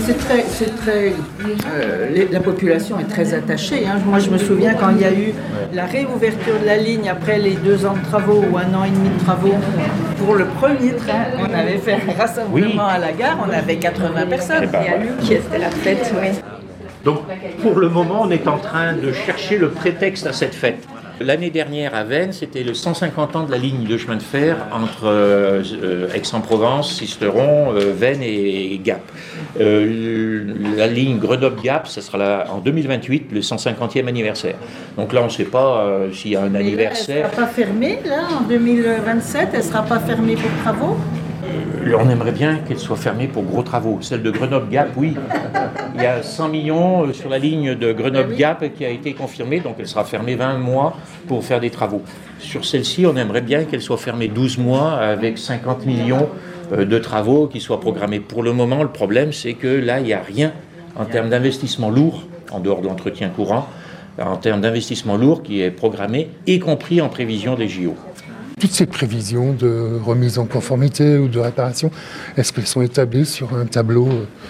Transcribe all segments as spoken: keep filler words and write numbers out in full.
c'est très, c'est très euh, les, la population est très attachée. Hein. Moi, je me souviens quand il y a eu la réouverture de la ligne après les deux ans de travaux ou un an et demi de travaux, pour le premier train, on avait fait un rassemblement oui. à la gare, on avait quatre-vingts personnes. Ben, et à Luc, c'était la fête. Oui. Donc, pour le moment, on est en train de chercher le prétexte à cette fête. L'année dernière à Veynes, c'était le cent cinquante ans de la ligne de chemin de fer entre euh, Aix-en-Provence, Sisteron, euh, Veynes et, et Gap. Euh, la ligne Grenoble-Gap, ça sera là, en deux mille vingt-huit, le cent cinquantième anniversaire. Donc là, on ne sait pas euh, s'il y a un Mais anniversaire. Là, elle ne sera pas fermée, là, en deux mille vingt-sept, elle ne sera pas fermée pour travaux ? Euh, on aimerait bien qu'elle soit fermée pour gros travaux. Celle de Grenoble-Gap, oui. Il y a cent millions sur la ligne de Grenoble-Gap qui a été confirmée, donc elle sera fermée vingt mois pour faire des travaux. Sur celle-ci, on aimerait bien qu'elle soit fermée douze mois avec cinquante millions de travaux qui soient programmés. Pour le moment, le problème, c'est que là, il n'y a rien en termes d'investissement lourd, en dehors de l'entretien courant, en termes d'investissement lourd qui est programmé, y compris en prévision des J O. Toutes ces prévisions de remise en conformité ou de réparation, est-ce qu'elles sont établies sur un tableau ?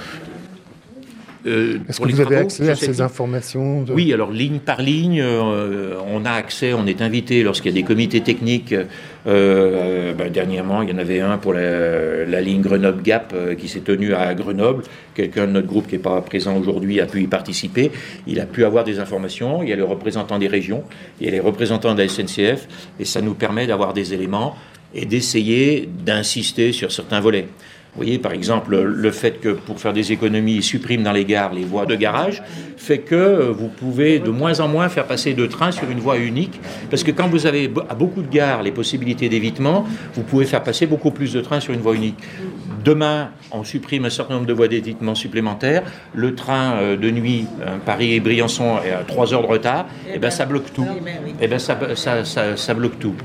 Euh, Est-ce que vous avez travaux, accès à ces informations de... Oui, alors ligne par ligne, euh, on a accès, on est invité lorsqu'il y a des comités techniques. Euh, euh, ben, dernièrement, il y en avait un pour la, la ligne Grenoble-Gap euh, qui s'est tenu à Grenoble. Quelqu'un de notre groupe qui n'est pas présent aujourd'hui a pu y participer. Il a pu avoir des informations. Il y a le représentant des régions, il y a les représentants de la S N C F, et ça nous permet d'avoir des éléments et d'essayer d'insister sur certains volets. Vous voyez, par exemple, le fait que pour faire des économies, ils suppriment dans les gares les voies de garage, fait que vous pouvez de moins en moins faire passer de trains sur une voie unique. Parce que quand vous avez à beaucoup de gares les possibilités d'évitement, vous pouvez faire passer beaucoup plus de trains sur une voie unique. Demain, on supprime un certain nombre de voies d'évitement supplémentaires. Le train de nuit, Paris et Briançon, est à trois heures de retard. Et bien, ça bloque tout. Et bien, ça, ça, ça, ça bloque tout.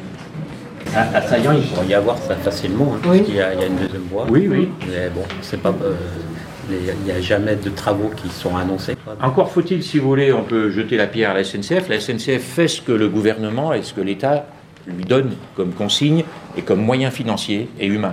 À, à Saillant, il pourrait y avoir ça facilement, hein, oui. parce qu'il y a, il y a une deuxième voie. Oui, oui. Mais bon, c'est pas, euh, les, il n'y a jamais de travaux qui sont annoncés. Quoi. Encore faut-il, si vous voulez, on peut jeter la pierre à la S N C F. La S N C F fait ce que le gouvernement et ce que l'État lui donne comme consigne et comme moyens financiers et humains.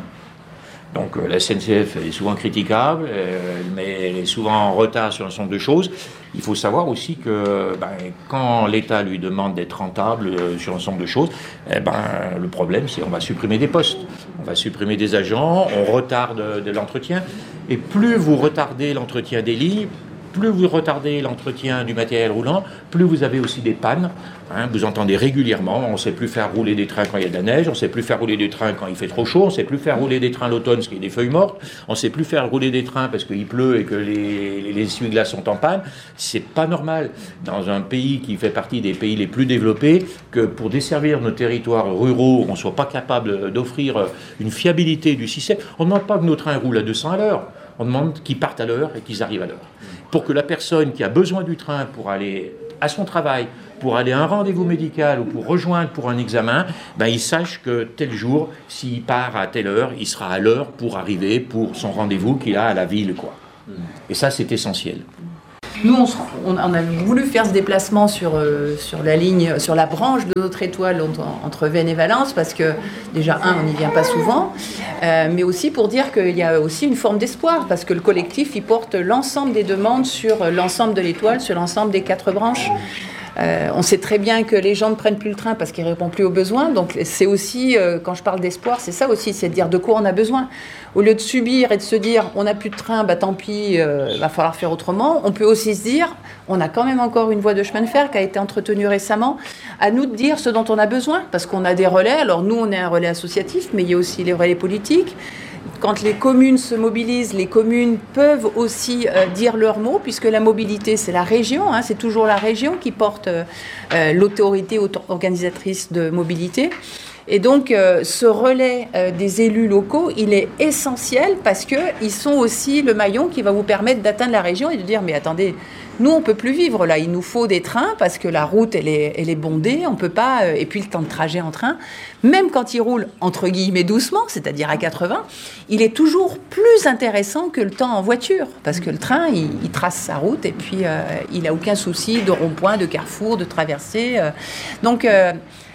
Donc euh, la S N C F est souvent critiquable, euh, mais elle est souvent en retard sur un certain nombre de choses. Il faut savoir aussi que ben, quand l'État lui demande d'être rentable euh, sur un certain nombre de choses, eh ben, le problème c'est qu'on va supprimer des postes, on va supprimer des agents, on retarde de, de l'entretien. Et plus vous retardez l'entretien des lignes, plus vous retardez l'entretien du matériel roulant, plus vous avez aussi des pannes. Hein, vous entendez régulièrement, on ne sait plus faire rouler des trains quand il y a de la neige, on ne sait plus faire rouler des trains quand il fait trop chaud, on ne sait plus faire rouler des trains l'automne parce qu'il y a des feuilles mortes, on ne sait plus faire rouler des trains parce qu'il pleut et que les, les, les essuie-glaces sont en panne. C'est pas normal dans un pays qui fait partie des pays les plus développés que pour desservir nos territoires ruraux, on ne soit pas capable d'offrir une fiabilité du système. On ne demande pas que nos trains roulent à deux cents à l'heure. On demande qu'ils partent à l'heure et qu'ils arrivent à l'heure. Pour que la personne qui a besoin du train pour aller à son travail, pour aller à un rendez-vous médical ou pour rejoindre pour un examen, ben, il sache que tel jour, s'il part à telle heure, il sera à l'heure pour arriver pour son rendez-vous qu'il a à la ville, quoi. Et ça, c'est essentiel. Nous, on, on, on a voulu faire ce déplacement sur, euh, sur la ligne, sur la branche de notre étoile entre, entre Veynes et Valence, parce que déjà, un, on n'y vient pas souvent, euh, mais aussi pour dire qu'il y a aussi une forme d'espoir, parce que le collectif, il porte l'ensemble des demandes sur l'ensemble de l'étoile, sur l'ensemble des quatre branches. Euh, on sait très bien que les gens ne prennent plus le train parce qu'ils ne répondent plus aux besoins. Donc c'est aussi, euh, quand je parle d'espoir, c'est ça aussi, c'est de dire de quoi on a besoin. Au lieu de subir et de se dire on n'a plus de train, bah tant pis, il euh, va falloir faire autrement. On peut aussi se dire on a quand même encore une voie de chemin de fer qui a été entretenue récemment. À nous de dire ce dont on a besoin, parce qu'on a des relais. Alors nous, on est un relais associatif, mais il y a aussi les relais politiques. Quand les communes se mobilisent, les communes peuvent aussi euh, dire leur mot, puisque la mobilité, c'est la région, hein, c'est toujours la région qui porte euh, l'autorité organisatrice de mobilité. Et donc, euh, ce relais euh, des élus locaux, il est essentiel parce qu'ils sont aussi le maillon qui va vous permettre d'atteindre la région et de dire « mais attendez, nous, on ne peut plus vivre là, il nous faut des trains parce que la route, elle est, elle est bondée, on ne peut pas... Euh, et puis le temps de trajet en train, même quand il roule entre guillemets doucement, c'est-à-dire à quatre-vingts, il est toujours plus intéressant que le temps en voiture parce que le train, il, il trace sa route et puis euh, il n'a aucun souci de rond-point, de carrefour, de traversée. Euh. Donc... Euh,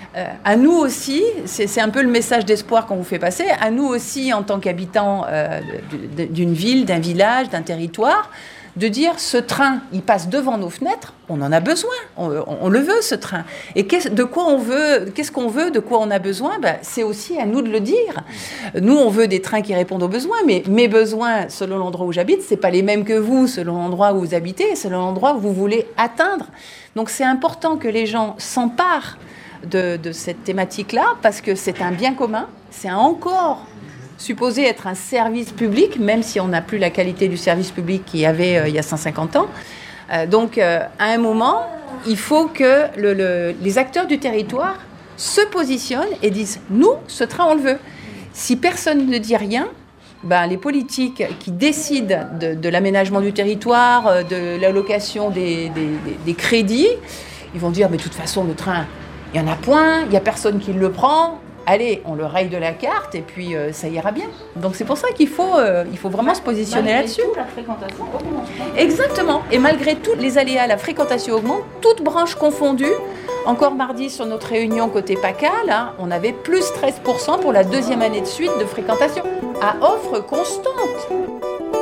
Euh, à nous aussi, c'est, c'est un peu le message d'espoir qu'on vous fait passer, à nous aussi en tant qu'habitants euh, d'une ville, d'un village, d'un territoire, de dire ce train, il passe devant nos fenêtres, on en a besoin, on, on, on le veut ce train. Et qu'est-ce, de quoi on veut, qu'est-ce qu'on veut, de quoi on a besoin, ben, c'est aussi à nous de le dire. Nous, on veut des trains qui répondent aux besoins, mais mes besoins, selon l'endroit où j'habite, c'est pas les mêmes que vous, selon l'endroit où vous habitez, selon l'endroit où vous voulez atteindre. Donc c'est important que les gens s'emparent de, de cette thématique-là, parce que c'est un bien commun, c'est encore supposé être un service public, même si on n'a plus la qualité du service public qu'il y avait euh, il y a cent cinquante ans. Euh, donc, euh, à un moment, il faut que le, le, les acteurs du territoire se positionnent et disent « Nous, ce train, on le veut ». Si personne ne dit rien, ben, les politiques qui décident de, de l'aménagement du territoire, de l'allocation des, des, des, des crédits, ils vont dire « Mais de toute façon, le train, il n'y en a point, il n'y a personne qui le prend ». Allez, on le raye de la carte et puis euh, ça ira bien. Donc c'est pour ça qu'il faut, euh, il faut vraiment se positionner là-dessus. Tout, la fréquentation augmente. Exactement. Et malgré tous les aléas, la fréquentation augmente, toutes branches confondues. Encore mardi, sur notre réunion côté PACA, là, on avait plus treize pour cent pour la deuxième année de suite de fréquentation, à offre constante.